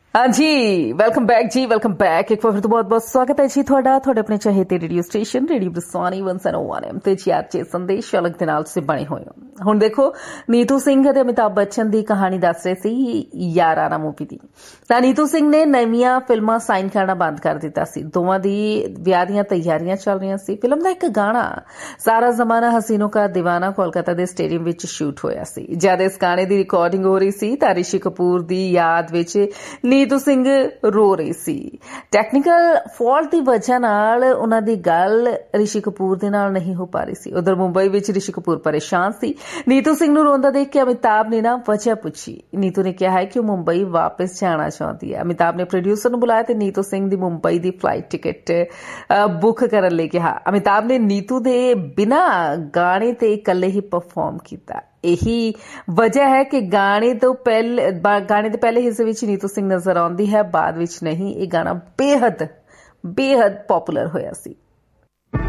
हाँ जी, welcome back जी, welcome back. एक बार फिर तो बहुत बहुत स्वागत है जी ਤੁਹਾਡਾ ਆਪਣੇ ਚਾਹਤੇ ਰੇਡੀਓ ਸਟੇਸ਼ਨ ਰੇਡੀਓ ਬਰਸਾਨੀ 101 ਐਮ ਤੇ ਜੀ ਅੱਜ ਸੰਦੇਸ਼ ਅਲੱਗ ਦੇ ਨਾਲ ਤੁਸੀਂ ਬਣੇ ਹੋਏ ਹੋ। ਹੁਣ ਦੇਖੋ, ਨੀਤੂ ਸਿੰਘ ਅਤੇ ਅਮਿਤਾਭ ਬੱਚਨ ਦੀ ਕਹਾਣੀ ਦੱਸ ਰਹੇ ਸੀ ਯਾਰਾਨਾ ਮੂਵੀ ਦੀ। ਤਾਂ ਨੀਤੂ ਸਿੰਘ ਨੇ ਨਵੀਆਂ ਫਿਲਮਾਂ ਸਾਈਨ ਕਰਨਾ ਬੰਦ ਕਰ ਦਿੱਤਾ ਸੀ। ਦੋਵਾਂ ਦੀ ਵਿਆਹ ਦੀਆਂ ਤਿਆਰੀਆਂ ਚੱਲ ਰਹੀਆਂ ਸੀ। ਫਿਲਮ ਦਾ ਇੱਕ ਗਾਣਾ ਸਾਰਾ ਜ਼ਮਾਨਾ ਹਸੀਨੋ ਕਾ ਦੀਵਾਨਾ ਕੋਲਕਾਤਾ ਦੇ ਸਟੇਡੀਅਮ ਵਿੱਚ ਸ਼ੂਟ ਹੋਇਆ ਸੀ। ਜਦ ਇਸ ਗਾਣੇ ਦੀ ਰਿਕਾਰਡਿੰਗ ਹੋ ਰਹੀ ਸੀ ਤਾਂ ਰਿਸ਼ੀ ਕਪੂਰ ਦੀ ਯਾਦ ਵਿੱਚ ਨੀਤੂ ਸਿੰਘ ਰੋ ਰਹੀ ਸੀ। ਟੈਕਨੀਕਲ ਫਾਲਟ ਦੀ ਵਜ੍ਹਾ ਨਾਲ ਉਹਨਾਂ ਦੀ ਗੱਲ ਰਿਸ਼ੀ ਕਪੂਰ ਦੇ ਨਾਲ ਨਹੀਂ ਹੋ ਪਾ ਰਹੀ ਸੀ। ਉਧਰ ਮੁੰਬਈ ਵਿੱਚ ਰਿਸ਼ੀ ਕਪੂਰ ਪਰੇਸ਼ਾਨ ਸੀ। ਨੀਤੂ ਸਿੰਘ ਨੂੰ ਰੋਂਦਾ ਦੇਖ ਕੇ ਅਮਿਤਾਭ ਨੇ ਵਜ੍ਹਾ ਪੁੱਛੀ। ਨੀਤੂ ਨੇ ਕਿਹਾ ਹੈ ਕਿ ਉਹ ਮੁੰਬਈ ਵਾਪਸ ਜਾਣਾ ਚਾਹੁੰਦੀ ਹੈ। ਅਮਿਤਾਭ ਨੇ ਪ੍ਰੋਡਿਊਸਰ ਨੂੰ ਬੁਲਾਇਆ ਤੇ ਨੀਤੂ ਸਿੰਘ ਦੀ ਮੁੰਬਈ ਦੀ ਫਲਾਈਟ ਟਿਕਟ ਬੁੱਕ ਕਰਨ ਲਈ ਕਿਹਾ। ਅਮਿਤਾਭ ਨੇ ਨੀਤੂ ਦੇ ਬਿਨਾਂ ਗਾਣੇ ਤੇ ਇਕੱਲੇ ਹੀ ਪਰਫਾਰਮ ਕੀਤਾ। ਇਹੀ ਵਜ੍ਹਾ ਹੈ ਕਿ ਗਾਣੇ ਦੇ ਪਹਿਲੇ ਹਿੱਸੇ ਵਿੱਚ ਨੀਤੂ ਸਿੰਘ ਨਜ਼ਰ ਆਉਂਦੀ ਹੈ, ਬਾਅਦ ਵਿੱਚ ਨਹੀਂ। ਇਹ ਗਾਣਾ ਬੇਹੱਦ ਪਪੂਲਰ ਹੋਇਆ ਸੀ।